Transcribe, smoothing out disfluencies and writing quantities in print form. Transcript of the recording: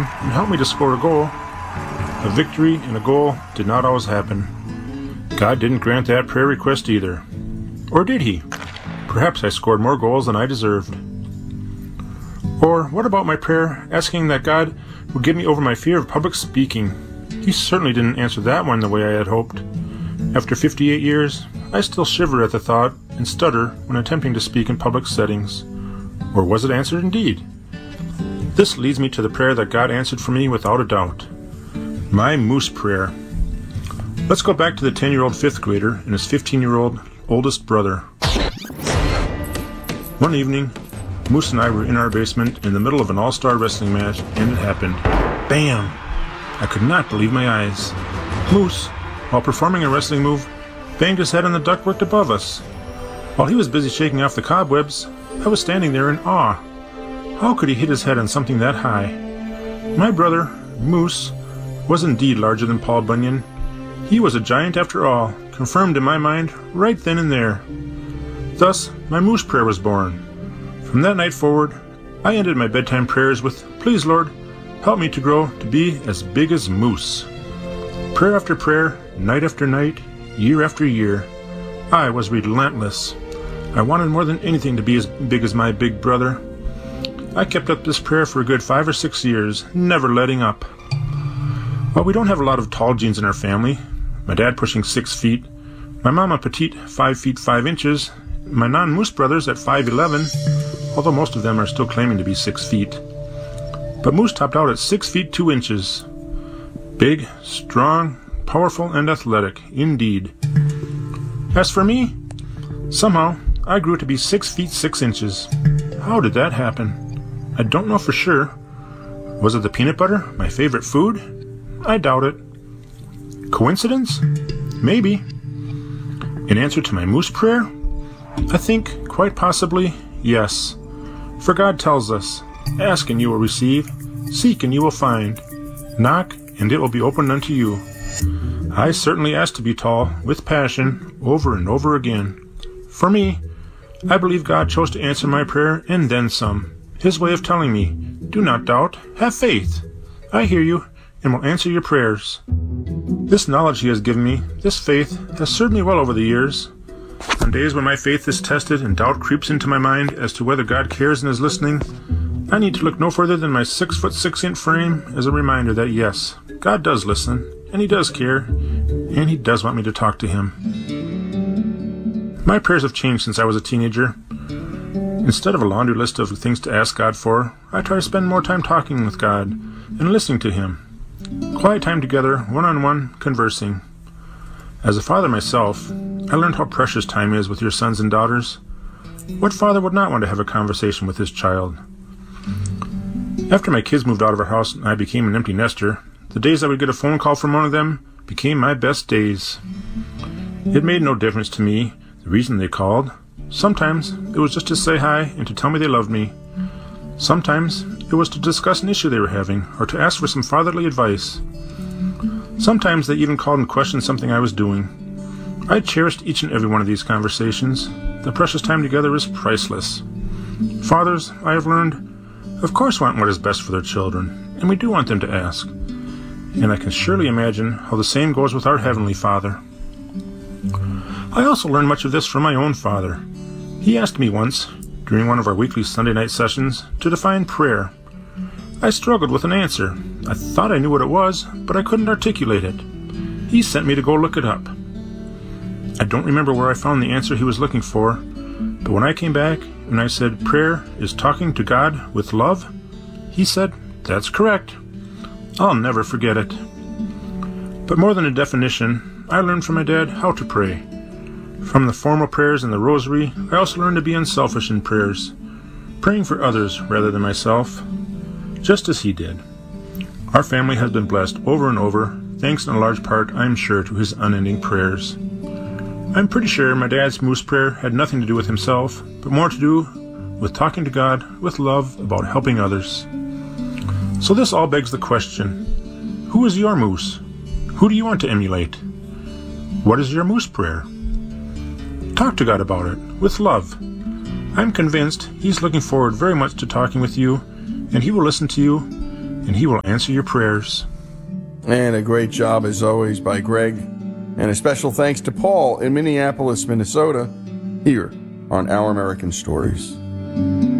and help me to score a goal. A victory and a goal did not always happen. God didn't grant that prayer request either. Or did he? Perhaps I scored more goals than I deserved. Or what about my prayer asking that God would get me over my fear of public speaking? He certainly didn't answer that one the way I had hoped. After 58 years, I still shiver at the thought and stutter when attempting to speak in public settings. Or was it answered indeed? This leads me to the prayer that God answered for me without a doubt. My moose prayer. Let's go back to the 10-year-old fifth grader and his 15-year-old oldest brother. One evening, Moose and I were in our basement in the middle of an all-star wrestling match, and it happened. Bam! I could not believe my eyes. Moose, while performing a wrestling move, banged his head on the ductwork above us. While he was busy shaking off the cobwebs, I was standing there in awe. How could he hit his head on something that high? My brother, Moose, was indeed larger than Paul Bunyan. He was a giant after all, confirmed in my mind right then and there. Thus, my moose prayer was born. From that night forward, I ended my bedtime prayers with, "Please, Lord, help me to grow to be as big as Moose." Prayer after prayer, night after night, year after year, I was relentless. I wanted more than anything to be as big as my big brother. I kept up this prayer for a good 5 or 6 years, never letting up. Well, we don't have a lot of tall genes in our family. My dad pushing 6 feet, my mama petite 5 feet 5 inches, my non-moose brothers at 5'11", although most of them are still claiming to be 6 feet. But Moose topped out at 6 feet 2 inches. Big, strong, powerful, and athletic, indeed. As for me, somehow I grew to be 6 feet 6 inches. How did that happen? I don't know for sure. Was it the peanut butter, my favorite food? I doubt it. Coincidence? Maybe. In answer to my moose prayer? I think, quite possibly, yes. For God tells us, "Ask and you will receive, seek and you will find, knock and it will be opened unto you." I certainly asked to be tall, with passion, over and over again. For me, I believe God chose to answer my prayer and then some. His way of telling me, "Do not doubt, have faith. I hear you and will answer your prayers." This knowledge he has given me, this faith, has served me well over the years. On days when my faith is tested and doubt creeps into my mind as to whether God cares and is listening, I need to look no further than my 6 foot 6 inch frame as a reminder that yes, God does listen, and he does care, and he does want me to talk to him. My prayers have changed since I was a teenager. Instead of a laundry list of things to ask God for, I try to spend more time talking with God and listening to him. Quiet time together, one-on-one, conversing. As a father myself, I learned how precious time is with your sons and daughters. What father would not want to have a conversation with his child? After my kids moved out of our house and I became an empty nester, the days I would get a phone call from one of them became my best days. It made no difference to me the reason they called. Sometimes it was just to say hi and to tell me they loved me. Sometimes it was to discuss an issue they were having or to ask for some fatherly advice. Sometimes they even called and questioned something I was doing. I cherished each and every one of these conversations. The precious time together is priceless. Fathers, I have learned, of course want what is best for their children, and we do want them to ask. And I can surely imagine how the same goes with our Heavenly Father. I also learned much of this from my own father. He asked me once, during one of our weekly Sunday night sessions, to define prayer. I struggled with an answer. I thought I knew what it was, but I couldn't articulate it. He sent me to go look it up. I don't remember where I found the answer he was looking for, but when I came back and I said prayer is talking to God with love, he said, "That's correct." I'll never forget it. But more than a definition, I learned from my dad how to pray. From the formal prayers and the rosary, I also learned to be unselfish in prayers, praying for others rather than myself, just as he did. Our family has been blessed over and over, thanks in a large part, I'm sure, to his unending prayers. I'm pretty sure my dad's moose prayer had nothing to do with himself, but more to do with talking to God with love about helping others. So this all begs the question, who is your moose? Who do you want to emulate? What is your moose prayer? Talk to God about it, with love. I'm convinced he's looking forward very much to talking with you, and he will listen to you, and He will answer your prayers. And a great job, as always, by Greg. And a special thanks to Paul in Minneapolis, Minnesota, here on Our American Stories.